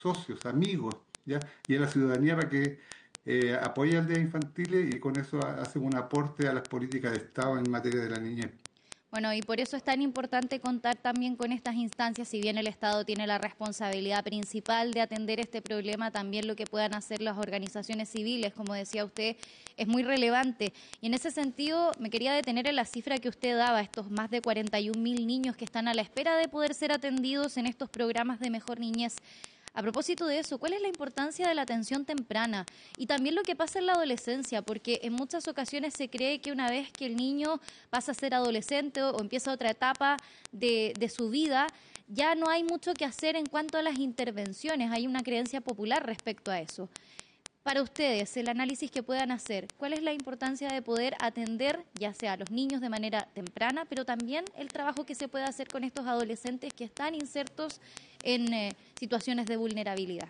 socios, amigos, ¿ya? Y a la ciudadanía para que apoye aldeas infantiles y con eso hace un aporte a las políticas de Estado en materia de la niñez. Bueno, y por eso es tan importante contar también con estas instancias, si bien el Estado tiene la responsabilidad principal de atender este problema, también lo que puedan hacer las organizaciones civiles, como decía usted, es muy relevante. Y en ese sentido, me quería detener en la cifra que usted daba, estos más de 41.000 niños que están a la espera de poder ser atendidos en estos programas de Mejor Niñez. A propósito de eso, ¿cuál es la importancia de la atención temprana? Y también lo que pasa en la adolescencia, porque en muchas ocasiones se cree que una vez que el niño pasa a ser adolescente o empieza otra etapa de su vida, ya no hay mucho que hacer en cuanto a las intervenciones. Hay una creencia popular respecto a eso. Para ustedes, el análisis que puedan hacer, ¿cuál es la importancia de poder atender ya sea a los niños de manera temprana, pero también el trabajo que se puede hacer con estos adolescentes que están insertos en situaciones de vulnerabilidad?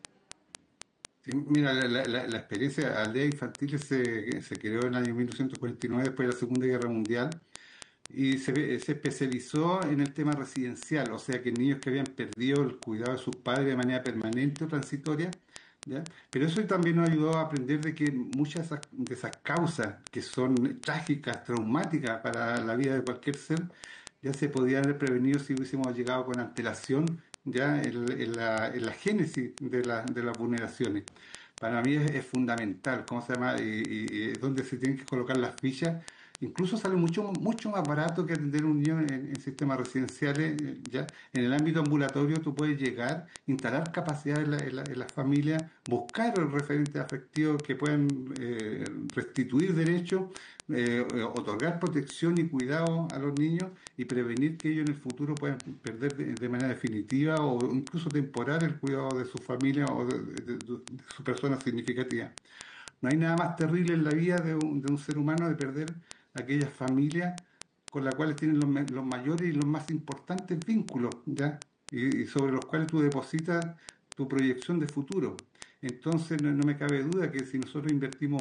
Sí, mira, la experiencia aldea infantil se creó en el año 1949, después de la Segunda Guerra Mundial, y se especializó en el tema residencial, o sea que niños que habían perdido el cuidado de sus padres de manera permanente o transitoria, ¿ya? Pero eso también nos ayudó a aprender de que muchas de esas causas que son trágicas, traumáticas para la vida de cualquier ser, ya se podían haber prevenido si hubiésemos llegado con antelación ya en la génesis de las vulneraciones. Para mí es fundamental, ¿cómo se llama? Y es donde se tienen que colocar las fichas. Incluso sale mucho más barato que atender un niño en sistemas residenciales. Ya en el ámbito ambulatorio tú puedes llegar, instalar capacidad en la familia, buscar referentes afectivos que puedan restituir derechos, otorgar protección y cuidado a los niños y prevenir que ellos en el futuro puedan perder de manera definitiva o incluso temporal el cuidado de su familia o de su persona significativa. No hay nada más terrible en la vida de un ser humano de perder aquellas familias con las cuales tienen los mayores y los más importantes vínculos, ¿ya? Y sobre los cuales tú depositas tu proyección de futuro. Entonces no me cabe duda que si nosotros invertimos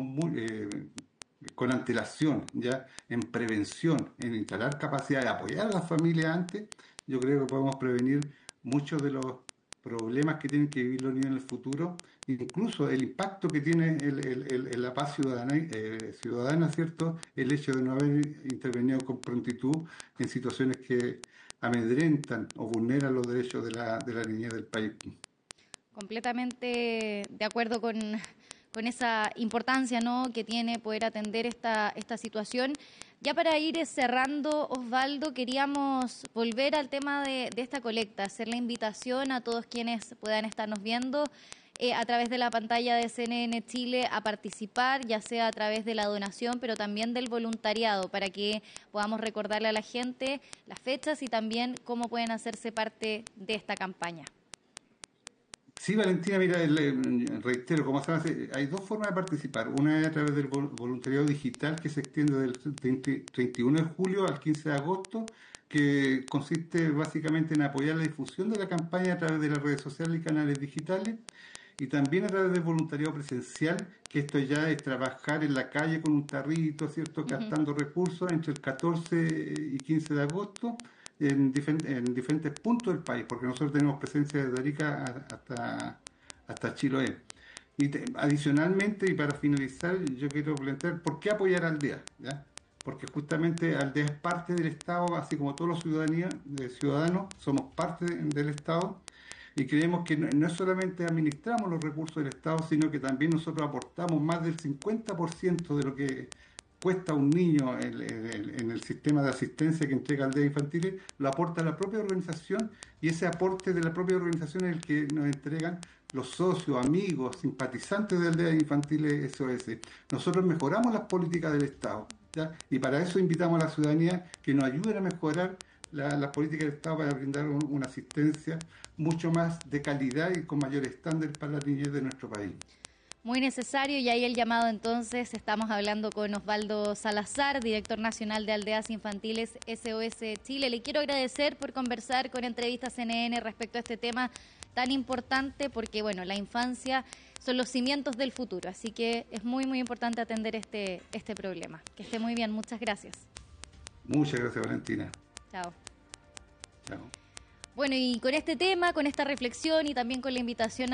con antelación, ya en prevención, en instalar capacidad de apoyar a las familias antes, yo creo que podemos prevenir muchos de los problemas que tienen que vivir los niños en el futuro, incluso el impacto que tiene en la paz ciudadana, ¿cierto? El hecho de no haber intervenido con prontitud en situaciones que amedrentan o vulneran los derechos de la niñez del país. Completamente de acuerdo con esa importancia, ¿no?, que tiene poder atender esta situación. Ya para ir cerrando, Osvaldo, queríamos volver al tema de esta colecta, hacer la invitación a todos quienes puedan estarnos viendo a través de la pantalla de CNN Chile a participar, ya sea a través de la donación, pero también del voluntariado, para que podamos recordarle a la gente las fechas y también cómo pueden hacerse parte de esta campaña. Sí, Valentina, mira, reitero, como se hace, hay dos formas de participar. Una es a través del voluntariado digital que se extiende del 31 de julio al 15 de agosto, que consiste básicamente en apoyar la difusión de la campaña a través de las redes sociales y canales digitales, y también a través del voluntariado presencial, que esto ya es trabajar en la calle con un tarrito, ¿cierto?, Ujú. captando recursos entre el 14 y 15 de agosto en diferentes puntos del país, porque nosotros tenemos presencia desde Arica hasta Chiloé. Y adicionalmente, y para finalizar, yo quiero plantear por qué apoyar a Aldea, ¿ya? Porque justamente Aldea es parte del Estado, así como todos los ciudadanos somos parte del Estado, y creemos que no es solamente administramos los recursos del Estado, sino que también nosotros aportamos más del 50% de lo que cuesta un niño en el sistema de asistencia que entrega Aldeas Infantiles, lo aporta la propia organización, y ese aporte de la propia organización es el que nos entregan los socios, amigos, simpatizantes de Aldeas Infantiles SOS. Nosotros mejoramos las políticas del Estado, ¿ya? Y para eso invitamos a la ciudadanía que nos ayuden a mejorar las políticas del Estado para brindar una asistencia mucho más de calidad y con mayor estándar para la niñez de nuestro país. Muy necesario, y ahí el llamado entonces, estamos hablando con Osvaldo Salazar, director nacional de Aldeas Infantiles SOS Chile. Le quiero agradecer por conversar con Entrevistas CNN respecto a este tema tan importante, porque bueno, la infancia son los cimientos del futuro, así que es muy, muy importante atender este problema. Que esté muy bien, muchas gracias. Muchas gracias, Valentina. Chao. Chao. Bueno, y con este tema, con esta reflexión y también con la invitación